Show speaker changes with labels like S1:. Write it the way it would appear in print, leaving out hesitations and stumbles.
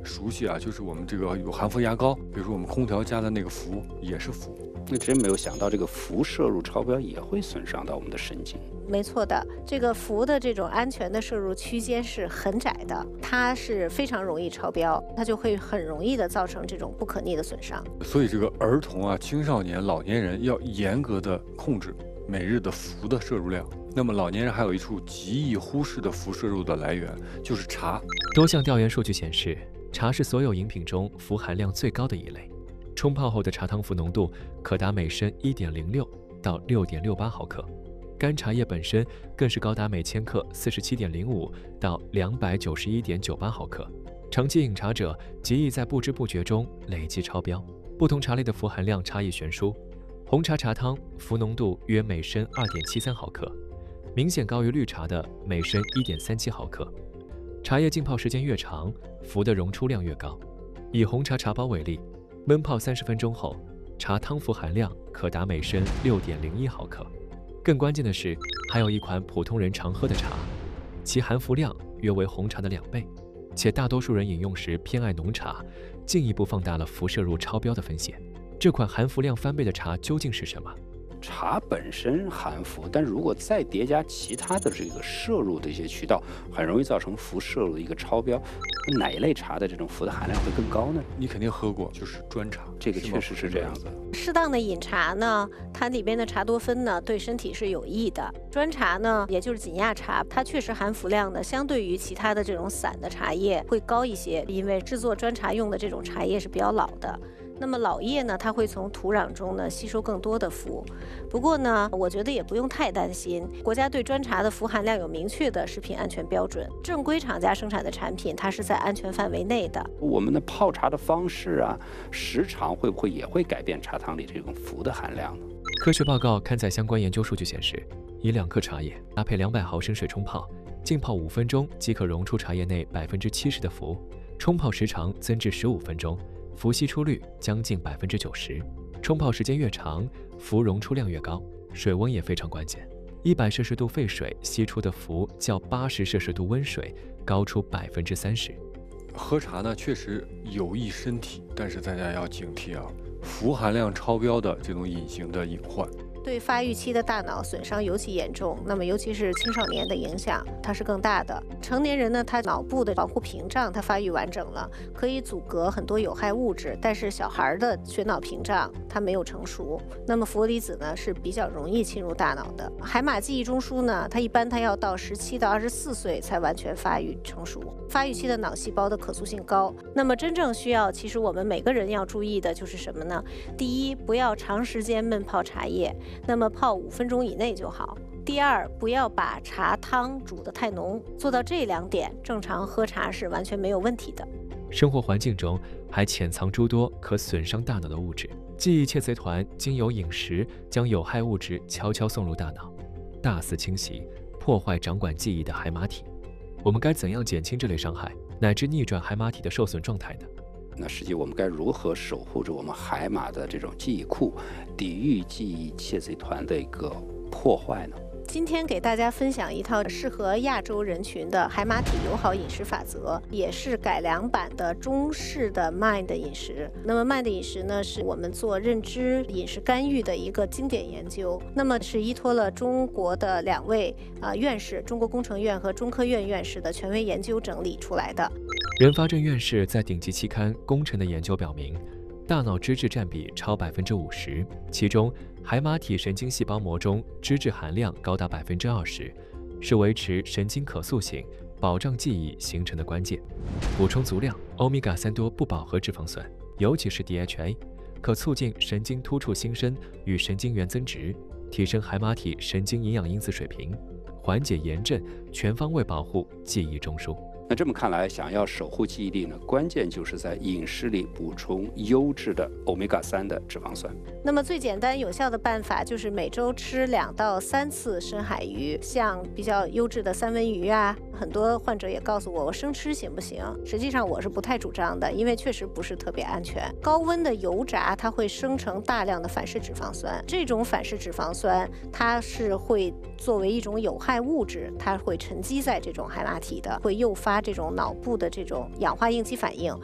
S1: 熟悉啊，就是我们这个有含氟牙膏，比如说我们空调加的那个氟也是氟。
S2: 那真没有想到，这个氟摄入超标也会损伤到我们的神经。
S3: 没错的，这个氟的这种安全的摄入区间是很窄的，它是非常容易超标，它就会很容易的造成这种不可逆的损伤。
S1: 所以这个儿童啊、青少年、老年人要严格的控制每日的氟的摄入量。那么老年人还有一处极易忽视的氟摄入的来源，就是茶。
S4: 多项调研数据显示，茶是所有饮品中氟含量最高的一类。冲泡后的茶汤氟浓度可达每升1.06到6.68毫克，干茶叶本身更是高达每千克47.05到291.98毫克。长期饮茶者极易在不知不觉中累积超标。不同茶类的氟含量差异悬殊，红茶茶汤氟浓度约每升2.73毫克，明显高于绿茶的每升1.37毫克。茶叶浸泡时间越长，氟的溶出量越高。以红茶茶包为例，焖泡30分钟后，茶汤氟含量可达每升6.01毫克。更关键的是，还有一款普通人常喝的茶，其含氟量约为红茶的2倍，且大多数人饮用时偏爱浓茶，进一步放大了氟摄入超标的风险。这款含氟量翻倍的茶究竟是什么？
S2: 茶本身含氟，但如果再叠加其他的这个摄入的一些渠道，很容易造成氟摄入的一个超标。哪一类茶的这种氟的含量会更高呢？
S1: 你肯定喝过，就是砖茶，
S2: 这个确实是这样子。
S3: 适当的饮茶呢，它里边的茶多酚呢，对身体是有益的。砖茶呢，也就是紧压茶，它确实含氟量呢，相对于其他的这种散的茶叶会高一些，因为制作砖茶用的这种茶叶是比较老的。那么老叶呢，它会从土壤中呢吸收更多的氟。不过呢，我觉得也不用太担心，国家对砖茶的氟含量有明确的食品安全标准，正规厂家生产的产品，它是在安全范围内的。
S2: 我们的泡茶的方式啊，时长会不会也会改变茶汤里这种氟的含量呢？
S4: 科学报告刊载相关研究数据显示，以2克茶叶搭配200毫升水冲泡，浸泡5分钟即可溶出茶叶内70%的氟，冲泡时长增至15分钟。氟析出率将近90%，冲泡时间越长，氟溶出量越高。水温也非常关键，100摄氏度沸水析出的氟较80摄氏度温水高出30%。
S1: 喝茶呢，确实有益身体，但是大家要警惕啊，氟含量超标的这种隐形的隐患。
S3: 对发育期的大脑损伤尤其严重，那么尤其是青少年的影响，它是更大的。成年人呢，他脑部的保护屏障它发育完整了，可以阻隔很多有害物质，但是小孩的血脑屏障它没有成熟，那么氟离子呢是比较容易侵入大脑的。海马记忆中枢呢，它一般要到17到24岁才完全发育成熟，发育期的脑细胞的可塑性高。那么真正需要，其实我们每个人要注意的就是什么呢？第一，不要长时间焖泡茶叶，那么泡5分钟以内就好。第二，不要把茶汤煮得太浓，做到这2点，正常喝茶是完全没有问题的。
S4: 生活环境中还潜藏诸多可损伤大脑的物质，记忆窃贼团经由饮食将有害物质悄悄送入大脑，大肆侵袭，破坏掌管记忆的海马体。我们该怎样减轻这类伤害，乃至逆转海马体的受损状态呢？
S2: 那实际我们该如何守护着我们海马的这种记忆库，抵御记忆窃贼团的一个破坏呢？
S3: 今天给大家分享一套适合亚洲人群的海马体友好饮食法则，也是改良版的中式的 MIND 饮食。那么 MIND 饮食呢，是我们做认知饮食干预的一个经典研究。那么是依托了中国的2位院士，中国工程院和中科院院士的权威研究整理出来的。
S4: 任发正院士在顶级期刊《工程》的研究表明，大脑脂质占比超50%，其中海马体神经细胞膜中脂质含量高达20%，是维持神经可塑性、保障记忆形成的关键。补充足量欧米伽3多不饱和脂肪酸，尤其是 DHA， 可促进神经突触新生与神经元增殖，提升海马体神经营养因子水平，缓解炎症，全方位保护记忆中枢。
S2: 那这么看来，想要守护记忆力呢，关键就是在饮食里补充优质的欧米伽3的脂肪酸。
S3: 那么最简单有效的办法就是每周吃2到3次深海鱼，像比较优质的三文鱼啊。很多患者也告诉我，我生吃行不行？实际上我是不太主张的，因为确实不是特别安全。高温的油炸它会生成大量的反式脂肪酸，这种反式脂肪酸它是会作为一种有害物质，它会沉积在这种海马体的，会诱发这种脑部的这种氧化应激反应，